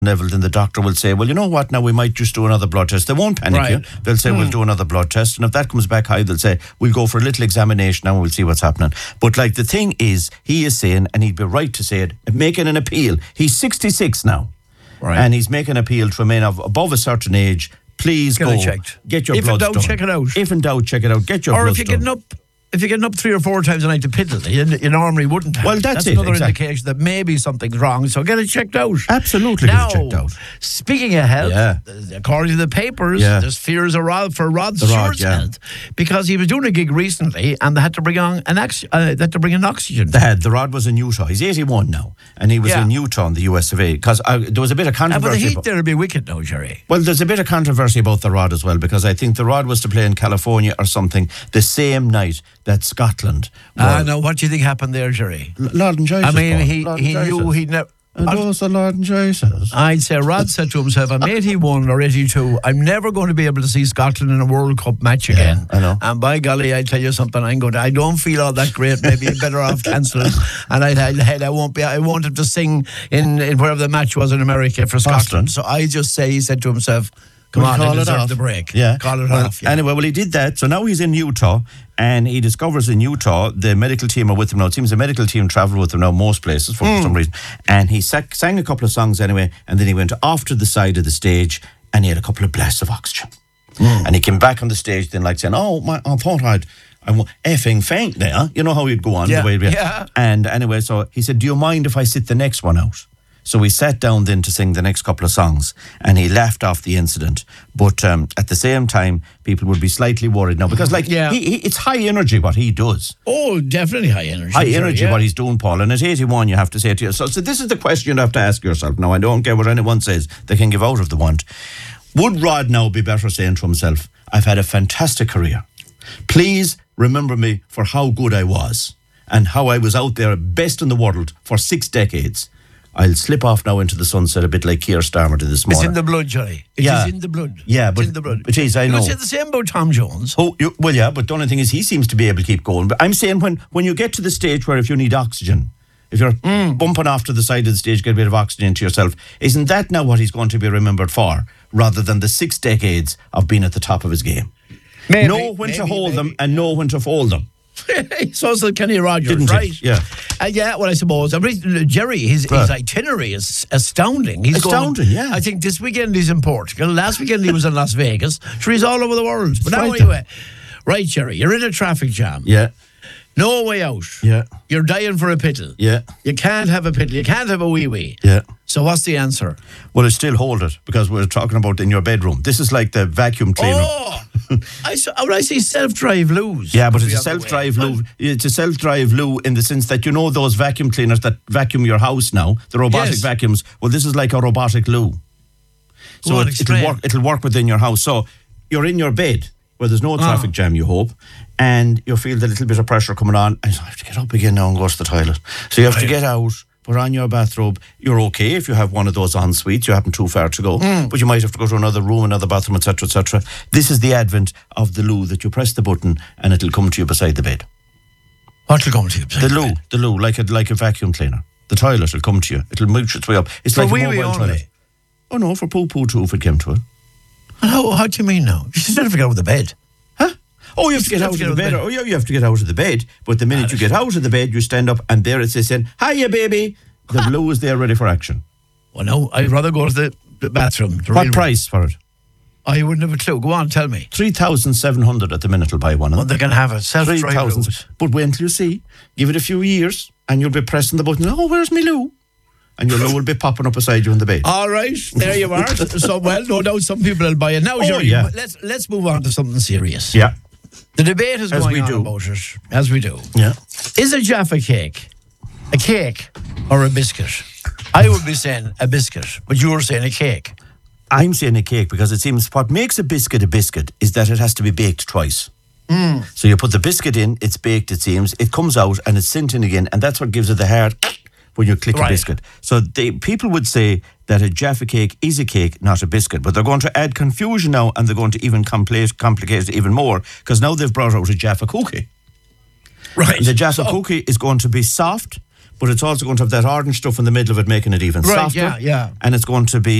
level, then the doctor will say, well, you know what, now we might just do another blood test. They won't panic you. They'll say, we'll do another blood test. And if that comes back high, they'll say, we'll go for a little examination now and we'll see what's happening. But like the thing is, he is saying, and he'd be right to say it, making an appeal. He's 66 now. Right. And he's making an appeal to men of above a certain age. Please go get your blood done. If in doubt, check it out. If in doubt, check it out. Get your blood done. If you're getting up 3 or 4 times a night to piddle, you normally wouldn't have. Well, that's another indication that maybe something's wrong, so get it checked out. Absolutely now, get it checked out. Speaking of health, according to the papers, there's fears for Rod Stewart's health, because he was doing a gig recently and they had to bring on an oxygen. The Rod was in Utah. He's 81 now, and he was in Utah in the US of A, because there was a bit of controversy. But the heat there would be wicked now, Jerry. Well, there's a bit of controversy about the Rod as well, because I think the Rod was to play in California or something the same night that Scotland. No, what do you think happened there, Jerry? Lord and Jesus. I mean, he knew he'd never. And those the Lord and Jesus. I'd say Rod said to himself, I'm 81 or 82, I'm never going to be able to see Scotland in a World Cup match again. I know. And by golly, I tell you something, I don't feel all that great, maybe better off cancelling. And I won't have to sing in wherever the match was in America for Scotland. So I just say, he said to himself, come on, I deserve the break. Yeah. Call it off. Yeah. Anyway, he did that. So now he's in Utah, and he discovers in Utah, the medical team are with him now. It seems the medical team travel with him now most places for some reason. And he sang a couple of songs anyway, and then he went off to the side of the stage, and he had a couple of blasts of oxygen. And he came back on the stage then saying, I thought I'm effing faint there. You know how he'd go on. Yeah. The way And anyway, so he said, do you mind if I sit the next one out? So we sat down then to sing the next couple of songs, and he laughed off the incident. But at the same time, people would be slightly worried now, because it's high energy what he does. Oh, definitely high energy. High energy what he's doing, Paul. And at 81, you have to say to yourself, so this is the question you have to ask yourself. Now, I don't care what anyone says. They can give out if they want. Would Rod now be better saying to himself, I've had a fantastic career. Please remember me for how good I was and how I was out there best in the world for 6 decades. I'll slip off now into the sunset a bit like Keir Starmer did this morning. It's in the blood, Johnny. It is in the blood. Yeah, but, it's in the blood. But geez, I know. You would say the same about Tom Jones. But the only thing is he seems to be able to keep going. But I'm saying when you get to the stage where if you need oxygen, if you're bumping off to the side of the stage, get a bit of oxygen to yourself, isn't that now what he's going to be remembered for, rather than the 6 decades of being at the top of his game? Know when to hold them and know when to fold them. So it's like Kenny Rogers, didn't right? It? Yeah. Well, I suppose. Jerry, his itinerary is astounding. He's astounding, I think this weekend he's in Portugal. Last weekend he was in Las Vegas. Sure, he's all over the world. But now anyway. Right, Jerry, you're in a traffic jam. Yeah. No way out. Yeah. You're dying for a piddle. Yeah. You can't have a piddle. You can't have a wee-wee. Yeah. So what's the answer? Well, I still hold it, because we're talking about in your bedroom. This is like the vacuum cleaner. Oh! I see self-drive loos. Yeah, but it's a self-drive loo. It's a self-drive loo in the sense that, you know, those vacuum cleaners that vacuum your house now, the robotic vacuums. Well, this is like a robotic loo. So it'll work within your house. So you're in your bed where there's no traffic jam, you hope, and you feel the little bit of pressure coming on, and I have to get up again now and go to the toilet. So you have to get out, put on your bathrobe. You're okay if you have one of those en suites. You haven't too far to go, but you might have to go to another room, another bathroom, etc., etc. This is the advent of the loo, that you press the button and it'll come to you beside the bed. What will come to you beside the bed? The loo, like a vacuum cleaner. The toilet will come to you. It'll mooch its way up. It's for like wee a mobile toilet. Oh no, for poo-poo too, if it came to it. How do you mean now? You should never get out of the bed. Huh? Oh, you have to get out of the bed. Oh, yeah, you have to get out of the bed. But the minute you get out of the bed, you stand up, and there it says, "Hiya, baby." The loo is there ready for action. Well, no, I'd rather go to the bathroom. What price for it? I wouldn't have a clue. Go on, tell me. 3,700 at the minute will buy one. Well, they can have a self-drive 3,000. But wait until you see. Give it a few years, and you'll be pressing the button. Oh, where's my loo? And your loo will be popping up beside you in the bed. All right, there you are. So, well, no doubt some people will buy it. Now, let's move on to something serious. Yeah. The debate is going on about it, as we do. Yeah. Is a Jaffa cake a cake or a biscuit? I would be saying a biscuit, but you're saying a cake. I'm saying a cake because it seems what makes a biscuit is that it has to be baked twice. So you put the biscuit in, it's baked, it seems, it comes out and it's sent in again, and that's what gives it the hard when you click a biscuit. So people would say that a Jaffa cake is a cake, not a biscuit, but they're going to add confusion now, and they're going to even complicate it even more, because now they've brought out a Jaffa cookie. Right. And the Jaffa cookie is going to be soft, but it's also going to have that orange stuff in the middle of it, making it even softer. Yeah. And it's going to be